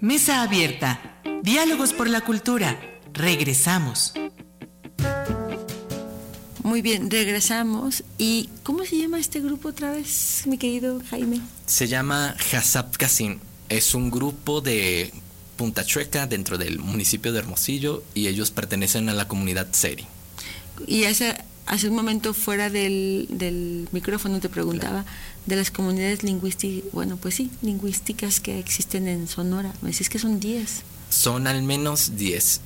Mesa abierta. Diálogos por la cultura. Regresamos. Muy bien, regresamos. ¿Y cómo se llama este grupo otra vez, mi querido Jaime? Se llama Hazapkasin. Es un grupo de Punta Chueca dentro del municipio de Hermosillo y ellos pertenecen a la comunidad Seri. Y hace un momento fuera del micrófono te preguntaba de las comunidades lingüísticas que existen en Sonora. Me decís que son 10. Son al menos 10.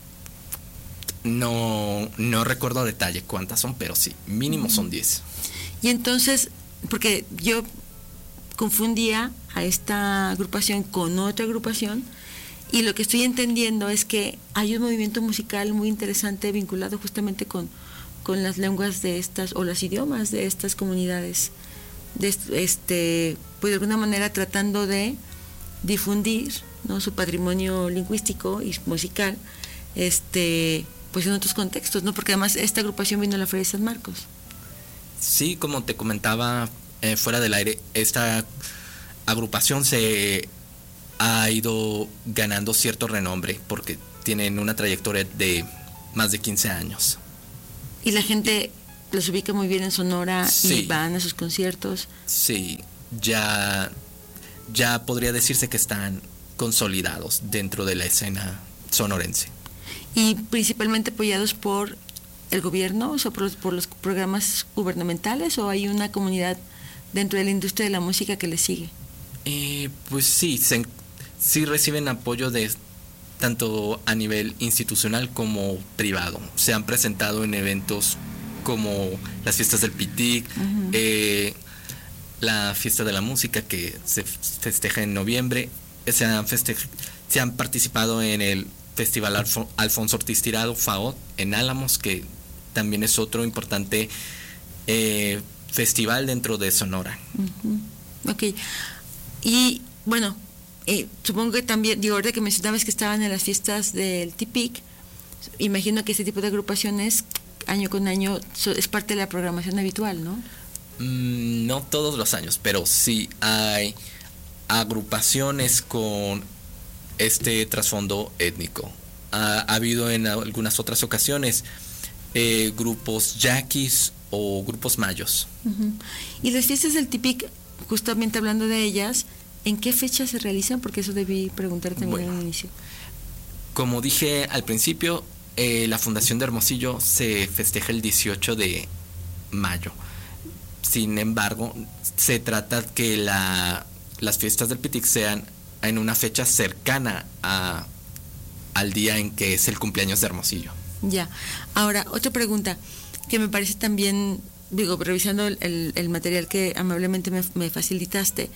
No recuerdo a detalle cuántas son, pero sí, mínimo son 10. Y entonces, porque yo confundía a esta agrupación con otra agrupación, y lo que estoy entendiendo es que hay un movimiento musical muy interesante vinculado justamente con las lenguas de estas, o los idiomas de estas comunidades, pues de alguna manera tratando de difundir, ¿no?, su patrimonio lingüístico y musical, pues en otros contextos, ¿no? Porque además esta agrupación vino a la Feria de San Marcos. Sí, como te comentaba fuera del aire, esta agrupación se ha ido ganando cierto renombre porque tienen una trayectoria de más de 15 años. Y la gente los ubica muy bien en Sonora, sí, y van a sus conciertos. Sí, ya podría decirse que están consolidados dentro de la escena sonorense. Y principalmente apoyados por el gobierno, o sea, por los programas gubernamentales, ¿o hay una comunidad dentro de la industria de la música que les sigue? Pues sí, sí reciben apoyo de tanto a nivel institucional como privado. Se han presentado en eventos como las fiestas del Pitic, uh-huh, la fiesta de la música que se festeja en noviembre. Se han participado en el Festival Alfonso Ortiz Tirado, FAOT, en Álamos, que también es otro importante festival dentro de Sonora. Uh-huh. Ok. Y bueno, supongo que también, ahorita que mencionabas que estaban en las fiestas del TIPIC, imagino que este tipo de agrupaciones año con año es parte de la programación habitual, ¿no? No todos los años, pero sí hay agrupaciones con este trasfondo étnico. Ha habido en algunas otras ocasiones grupos yaquis o grupos mayos. Uh-huh. Y las fiestas del TIPIC, justamente hablando de ellas, ¿en qué fecha se realizan? Porque eso debí preguntar también al inicio. Como dije al principio, la Fundación de Hermosillo se festeja el 18 de mayo. Sin embargo, se trata que las fiestas del Pitic sean en una fecha cercana al día en que es el cumpleaños de Hermosillo. Ya. Ahora, otra pregunta que me parece también, revisando el material que amablemente me facilitaste,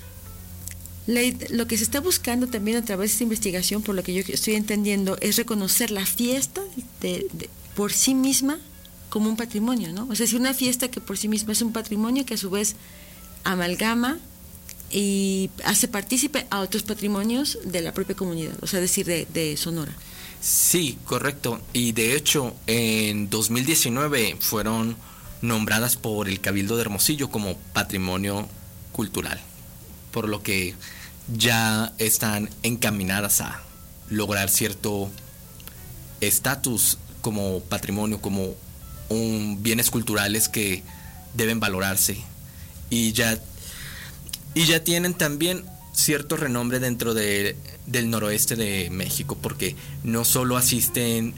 lo que se está buscando también a través de esta investigación, por lo que yo estoy entendiendo, es reconocer la fiesta por sí misma como un patrimonio, ¿no? O sea, es una fiesta que por sí misma es un patrimonio que a su vez amalgama y hace partícipe a otros patrimonios de la propia comunidad, o sea, es decir, de Sonora. Sí, correcto. Y de hecho, en 2019 fueron nombradas por el Cabildo de Hermosillo como patrimonio cultural, por lo que ya están encaminadas a lograr cierto estatus como patrimonio, como bienes culturales que deben valorarse, y ya tienen también cierto renombre dentro del noroeste de México, porque no solo asisten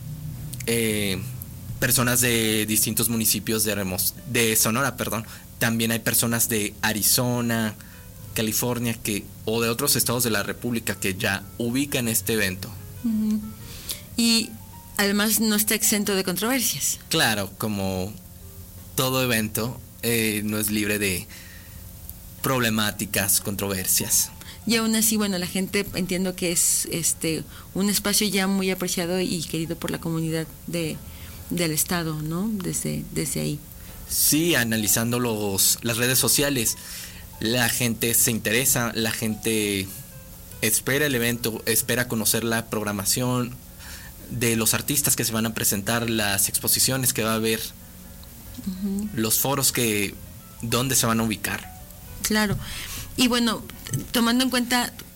personas de distintos municipios de Sonora, también hay personas de Arizona, California, o de otros estados de la República que ya ubican este evento. Uh-huh. Y además no está exento de controversias. Claro, como todo evento, no es libre de problemáticas, controversias. Y aún así, la gente, entiendo que es un espacio ya muy apreciado y querido por la comunidad del estado, ¿no? Desde ahí. Sí, analizando las redes sociales, la gente se interesa, la gente espera el evento, espera conocer la programación de los artistas que se van a presentar, las exposiciones que va a haber, uh-huh, los foros donde se van a ubicar. Claro. Y tomando en cuenta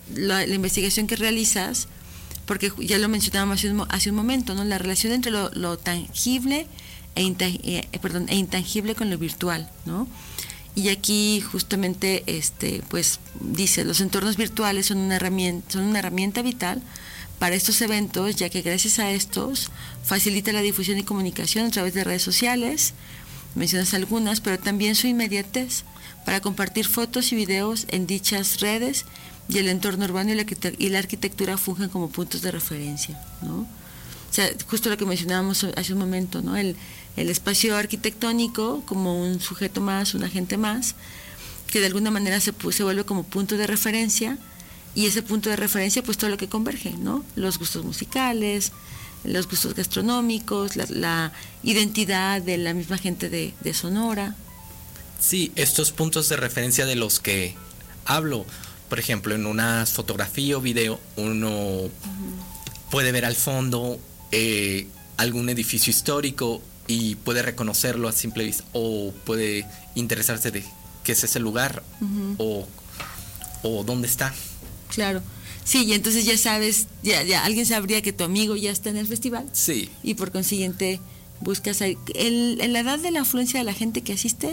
la investigación que realizas, porque ya lo mencionábamos hace un momento, ¿no? La relación entre lo tangible e intangible con lo virtual, ¿no? Y aquí justamente pues dice, los entornos virtuales son una herramienta vital para estos eventos, ya que gracias a estos facilita la difusión y comunicación a través de redes sociales, mencionas algunas, pero también su inmediatez para compartir fotos y videos en dichas redes, y el entorno urbano y la arquitectura fungen como puntos de referencia, ¿no? O sea, justo lo que mencionábamos hace un momento, ¿no? El espacio arquitectónico como un sujeto más, un agente más, que de alguna manera se vuelve como punto de referencia, y ese punto de referencia, pues todo lo que converge, ¿no? Los gustos musicales, los gustos gastronómicos, la identidad de la misma gente de Sonora. Sí, estos puntos de referencia de los que hablo, por ejemplo, en una fotografía o video, uno puede ver al fondo algún edificio histórico y puede reconocerlo a simple vista, o puede interesarse de qué es ese lugar o dónde está. Claro, sí, y entonces ya sabes, ya alguien sabría que tu amigo ya está en el festival. Sí. Y por consiguiente buscas ahí. ¿La edad de la afluencia de la gente que asiste?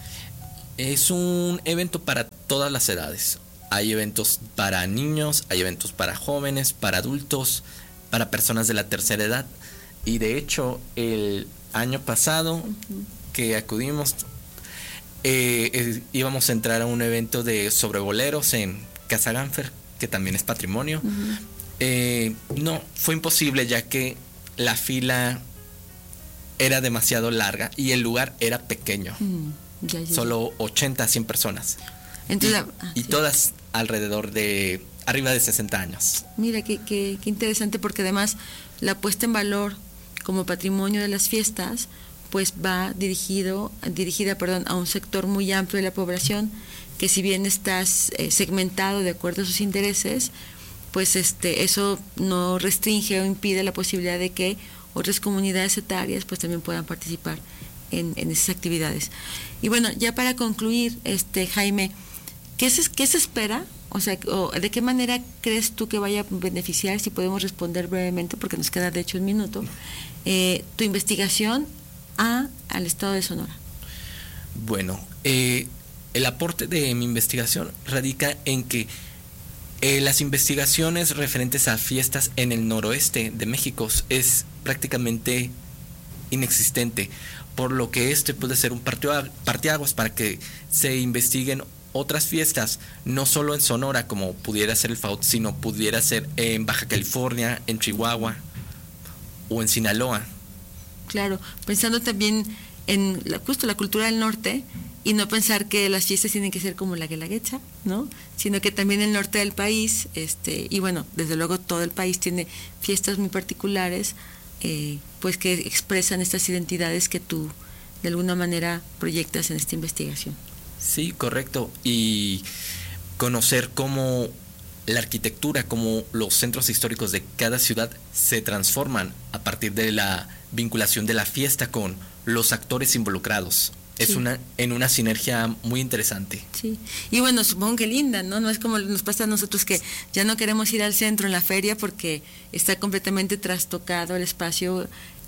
Es un evento para todas las edades. Hay eventos para niños, hay eventos para jóvenes, para adultos, para personas de la tercera edad. Y de hecho, el año pasado que acudimos, íbamos a entrar a un evento de sobrevoleros en Casa Gánfer, que también es patrimonio. No, fue imposible, ya que la fila era demasiado larga y el lugar era pequeño. Solo 80 a 100 personas. Entonces, y todas alrededor de arriba de 60 años. Mira, qué interesante, porque además la puesta en valor como patrimonio de las fiestas pues va dirigida a un sector muy amplio de la población, que si bien estás segmentado de acuerdo a sus intereses, pues eso no restringe o impide la posibilidad de que otras comunidades etarias pues también puedan participar en esas actividades. Y bueno, ya para concluir, Jaime, ¿qué se espera? O sea, ¿de qué manera crees tú que vaya a beneficiar, si podemos responder brevemente, porque nos queda de hecho un minuto, tu investigación al estado de Sonora? Bueno, el aporte de mi investigación radica en que las investigaciones referentes a fiestas en el noroeste de México es prácticamente inexistente, por lo que puede ser un parteaguas para que se investiguen otras fiestas, no solo en Sonora como pudiera ser el FAUT, sino pudiera ser en Baja California, en Chihuahua o en Sinaloa. Claro, pensando también en justo la cultura del norte, y no pensar que las fiestas tienen que ser como la Guelaguetza, ¿no? Sino que también el norte del país, y bueno, desde luego todo el país tiene fiestas muy particulares, pues que expresan estas identidades que tú de alguna manera proyectas en esta investigación. Sí, correcto. Y conocer cómo la arquitectura, cómo los centros históricos de cada ciudad se transforman a partir de la vinculación de la fiesta con los actores involucrados. Es Sí. en una sinergia muy interesante. Sí, y bueno, supongo que linda, ¿no? No es como nos pasa a nosotros, que ya no queremos ir al centro en la feria porque está completamente trastocado el espacio,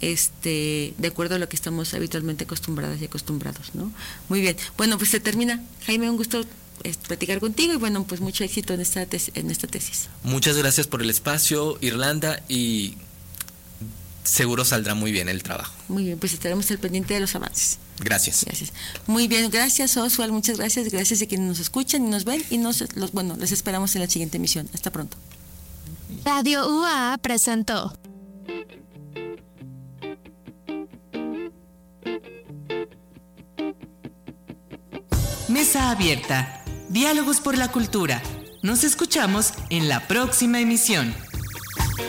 de acuerdo a lo que estamos habitualmente acostumbradas y acostumbrados, ¿no? Muy bien, bueno, pues se termina. Jaime, un gusto platicar contigo, y bueno, pues mucho éxito en esta tesis. Muchas gracias por el espacio, Irlanda, y seguro saldrá muy bien el trabajo. Muy bien, pues estaremos al pendiente de los avances. Gracias. Gracias. Muy bien, gracias Oswald, muchas gracias. Gracias a quienes nos escuchan y nos ven, y les esperamos en la siguiente emisión. Hasta pronto. Radio UAA presentó Mesa abierta. Diálogos por la cultura. Nos escuchamos en la próxima emisión.